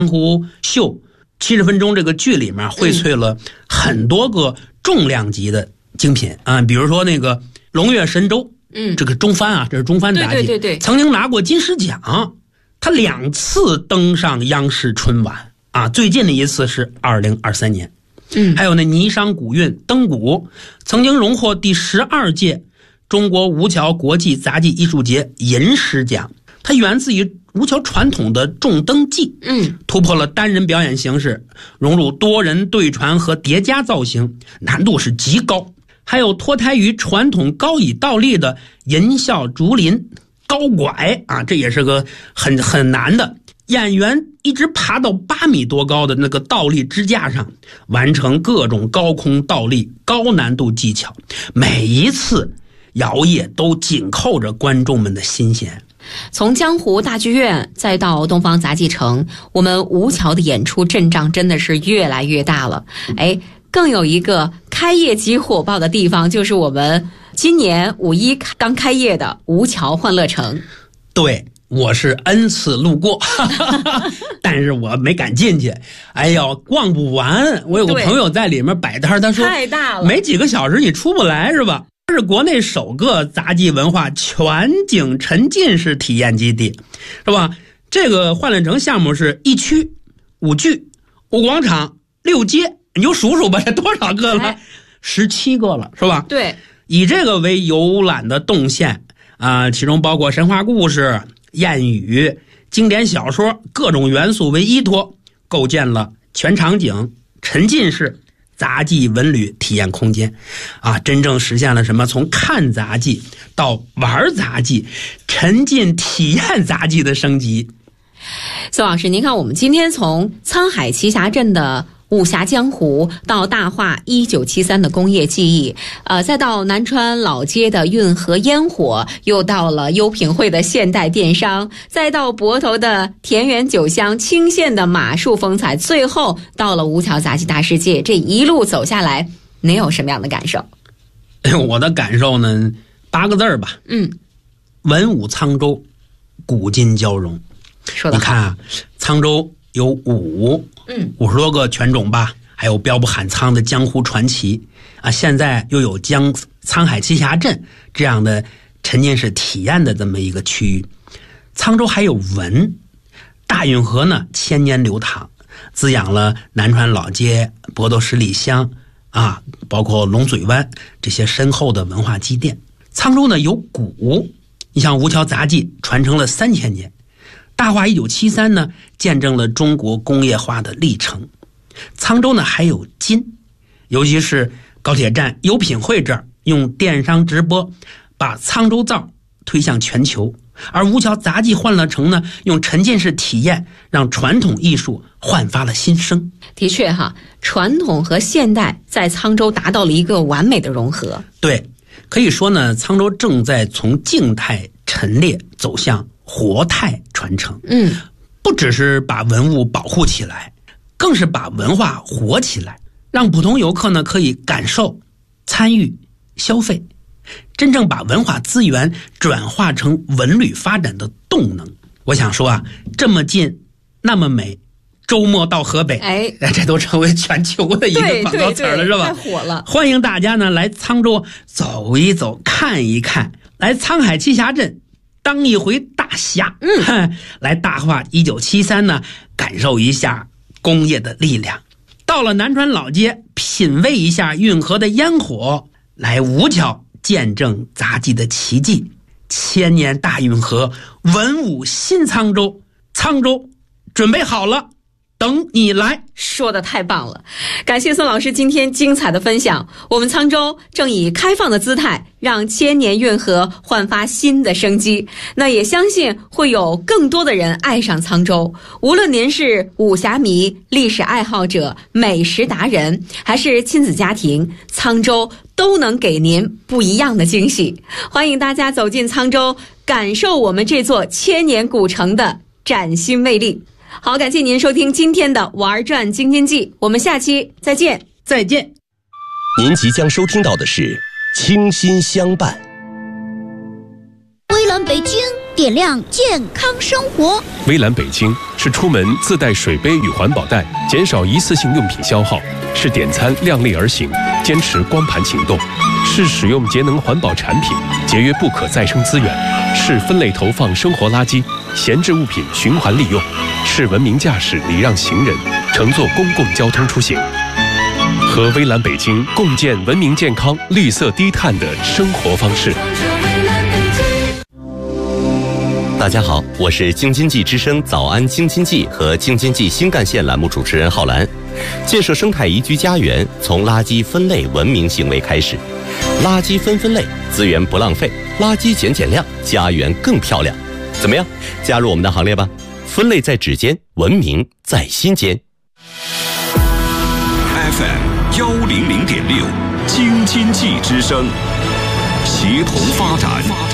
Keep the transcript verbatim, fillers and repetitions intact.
江湖秀七十分钟这个剧里面荟萃了很多个重量级的精品啊，比如说那个龙跃神州，嗯，这个中番啊，这是中番杂技， 对对对对， 曾经拿过金狮奖，他两次登上央视春晚啊，最近的一次是二零二三年。嗯，还有那霓裳古韵登古，曾经荣获第十二届中国吴桥国际杂技艺术节银狮奖。它源自于吴桥传统的重登技，嗯，突破了单人表演形式，融入多人对传和叠加造型，难度是极高。还有脱胎于传统高椅倒立的银啸竹林高拐啊，这也是个很很难的。演员一直爬到八米多高的那个倒立支架上，完成各种高空倒立高难度技巧，每一次摇曳都紧扣着观众们的心弦。 从江湖大剧院再到东方杂技城，我们吴桥的演出阵仗真的是越来越大了。哎，更有一个开业即火爆的地方，就是我们今年五一刚开业的吴桥欢乐城。 对，我是 N 次路过但是我没敢进去，哎呦逛不完。我有个朋友在里面摆摊，他说太大了， 没几个小时你出不来是吧？这是国内首个杂技文化全景沉浸式体验基地，是吧？这个欢乐城项目是一区五剧五广场六街，你就数数吧，这多少个了？十七个了，是吧？ 对， 以这个为游览的动线啊、呃，其中包括神话故事、谚语、经典小说各种元素为依托，构建了全场景沉浸式杂技文旅体验空间啊，真正实现了什么从看杂技到玩杂技，沉浸体验杂技的升级。 宋老师，您看我们今天从沧海奇侠镇的武侠江湖到大话一九七三的工业记忆，呃，再到南川老街的运河烟火，又到了优品汇的现代电商，再到泊头的田园酒香、清县的马术风采，最后到了吴桥杂技大世界。这一路走下来，您有什么样的感受？ 我的感受呢，八个字儿吧，嗯，文武沧州，古今交融。 说得好， 你看啊，沧州有武，嗯，五十多个拳种吧，还有标不喊沧的江湖传奇啊。现在又有江沧海奇侠镇这样的沉浸式体验的这么一个区域。沧州还有文，大运河呢千年流淌，滋养了南川老街、泊头十里香啊，包括龙嘴湾这些深厚的文化积淀。沧州呢有古，你像吴桥杂技传承了三千年。大话一九七三呢，见证了中国工业化的历程。沧州呢还有金，尤其是高铁站优品汇这儿用电商直播把沧州造推向全球，而吴桥杂技欢乐城呢用沉浸式体验让传统艺术焕发了新生。 的确哈，传统和现代在沧州达到了一个完美的融合。 对，可以说呢，沧州正在从静态陈列走向活态传承。嗯，不只是把文物保护起来，更是把文化活起来，让普通游客呢可以感受、参与、消费，真正把文化资源转化成文旅发展的动能。我想说啊，这么近，那么美，周末到河北，哎，这都成为全球的一个广告词了，是吧？ 太火了！ 欢迎大家呢来沧州走一走、看一看，来沧海奇侠镇当一回大侠，嗯，来大话一九七三呢，感受一下工业的力量。到了南川老街，品味一下运河的烟火，来吴桥见证杂技的奇迹。千年大运河，文武新沧州，沧州准备好了，等你来。 说的太棒了，感谢宋老师今天精彩的分享。我们沧州正以开放的姿态让千年运河焕发新的生机，那也相信会有更多的人爱上沧州。无论您是武侠迷、历史爱好者、美食达人，还是亲子家庭，沧州都能给您不一样的惊喜。欢迎大家走进沧州，感受我们这座千年古城的崭新魅力。好，感谢您收听今天的玩转京津冀，我们下期再见。 再见。 您即将收听到的是清新相伴。 微蓝北京点亮健康生活。 微蓝北京是出门自带水杯与环保袋，减少一次性用品消耗；是点餐量力而行，坚持光盘行动；是使用节能环保产品，节约不可再生资源；是分类投放生活垃圾，闲置物品循环利用；是文明驾驶礼让行人，乘坐公共交通出行。和微蓝北京共建文明健康、绿色低碳的生活方式。 大家好，我是京津冀之声早安京津冀和京津冀新干线栏目主持人浩然。建设生态宜居家园，从垃圾分类文明行为开始，垃圾分分类，资源不浪费，垃圾减减量，家园更漂亮。怎么样？加入我们的行列吧！分类在指尖，文明在心间。 F M 幺零零点六，京津冀之声，协同发展。